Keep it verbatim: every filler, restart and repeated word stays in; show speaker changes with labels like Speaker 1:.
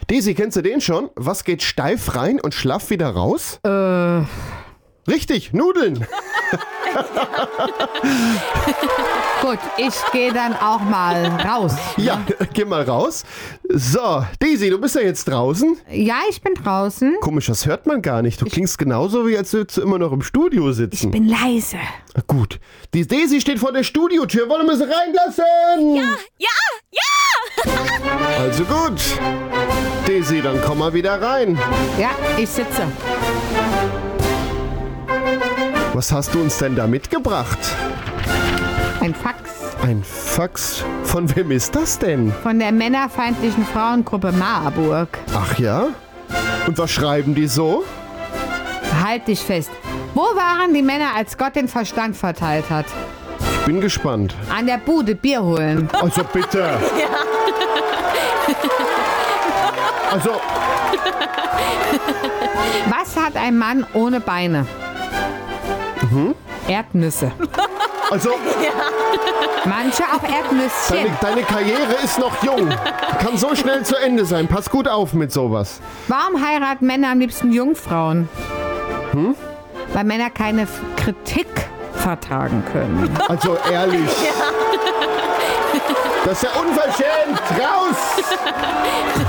Speaker 1: Daisy, kennst du den schon? Was geht steif rein und schlaff wieder raus?
Speaker 2: Äh.
Speaker 1: Richtig, Nudeln.
Speaker 2: Gut, ich gehe dann auch mal raus.
Speaker 1: Ja, geh mal raus. So, Daisy, du bist ja jetzt draußen.
Speaker 2: Ja, ich bin draußen.
Speaker 1: Komisch, das hört man gar nicht. Du klingst genauso, wie als würdest du immer noch im Studio
Speaker 2: Ich
Speaker 1: sitzen.
Speaker 2: bin leise.
Speaker 1: Gut. Die Daisy steht vor der Studiotür. Wollen wir sie reinlassen?
Speaker 3: Ja, ja, ja!
Speaker 1: Also gut. Daisy, dann komm mal wieder rein.
Speaker 2: Ja, ich sitze.
Speaker 1: Was hast du uns denn da mitgebracht?
Speaker 2: Ein Fax
Speaker 1: Ein Fax. Von wem ist das denn?
Speaker 2: von der männerfeindlichen Frauengruppe Marburg.
Speaker 1: Ach ja? Und was schreiben die so?
Speaker 2: Halt dich fest. Wo waren die Männer, als Gott den Verstand verteilt hat?
Speaker 1: Ich bin gespannt.
Speaker 2: An der Bude Bier holen.
Speaker 1: Also bitte. Also,
Speaker 2: Was hat ein Mann ohne Beine? Erdnüsse.
Speaker 1: also
Speaker 2: Manche auch Erdnüsschen.
Speaker 1: deine, deine Karriere ist noch jung. Kann so schnell zu Ende sein. Pass gut auf mit sowas.
Speaker 2: Warum heiraten Männer am liebsten Jungfrauen? Hm? Weil Männer keine F- Kritik vertragen können.
Speaker 1: Also ehrlich. Das ist ja unverschämt. Raus!